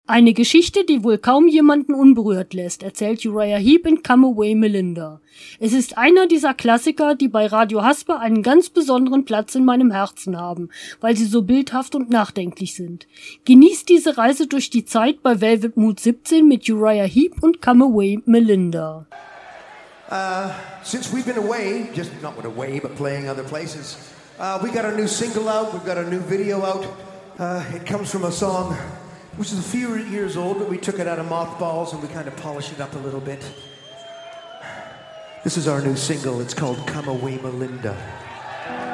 Eine Geschichte, die wohl kaum jemanden unberührt lässt, erzählt Uriah Heep in Come Away Melinda. Es ist einer dieser Klassiker, die bei Radio Hasper einen ganz besonderen Platz in meinem Herzen haben, weil sie so bildhaft und nachdenklich sind. Genießt diese Reise durch die Zeit bei Velvet Mood 17 mit Uriah Heep und Come Away Melinda. Since we've been away, just not away, but playing other places, we got a new single out, we've got a new video out. It comes from a song which is a few years old, but we took it out of mothballs and we kind of polished it up a little bit. This is our new single. It's called Come Away Melinda.